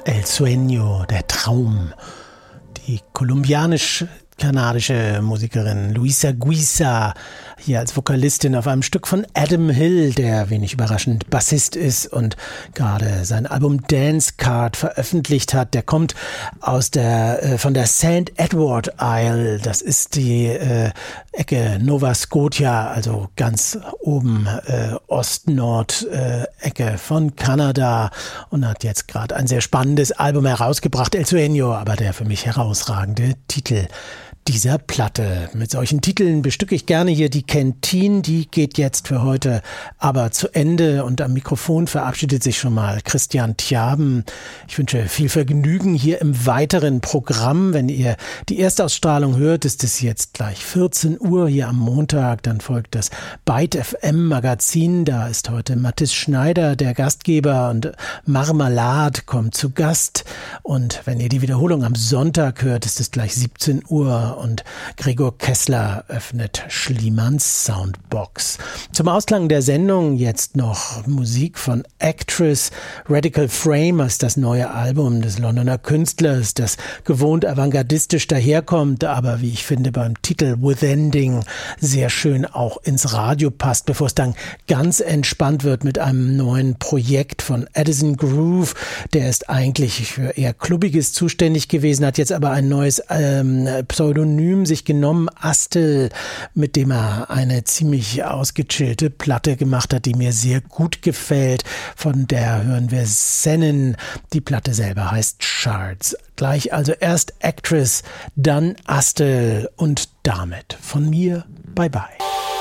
El Sueño, der Traum. Die kolumbianisch-kanadische Musikerin Luisa Guisa hier als Vokalistin auf einem Stück von Adam Hill, der wenig überraschend Bassist ist und gerade sein Album Dance Card veröffentlicht hat. Der kommt aus von der St. Edward Isle. Das ist die Ecke Nova Scotia, also ganz oben Ost-Nord-Ecke von Kanada, und hat jetzt gerade ein sehr spannendes Album herausgebracht, El Sueño, aber der für mich herausragende Titel dieser Platte. Mit solchen Titeln bestücke ich gerne hier die Kentine. Die geht jetzt für heute aber zu Ende, und am Mikrofon verabschiedet sich schon mal Christian Tjaben. Ich wünsche viel Vergnügen hier im weiteren Programm. Wenn ihr die Erstausstrahlung hört, ist es jetzt gleich 14 Uhr hier am Montag. Dann folgt das Byte FM Magazin. Da ist heute Mathis Schneider der Gastgeber und Marmalade kommt zu Gast. Und wenn ihr die Wiederholung am Sonntag hört, ist es gleich 17 Uhr. Und Gregor Kessler öffnet Schliemanns Soundbox. Zum Ausklang der Sendung jetzt noch Musik von Actress. Radical Frame ist das neue Album des Londoner Künstlers, das gewohnt avantgardistisch daherkommt, aber wie ich finde beim Titel Withending sehr schön auch ins Radio passt, bevor es dann ganz entspannt wird mit einem neuen Projekt von Addison Groove. Der ist eigentlich für eher Klubbiges zuständig gewesen, hat jetzt aber ein neues Pseudonym sich genommen, Astel, mit dem er eine ziemlich ausgechillte Platte gemacht hat, die mir sehr gut gefällt. Von der hören wir Sennen. Die Platte selber heißt Shards. Gleich also erst Actress, dann Astel, und damit von mir bye bye.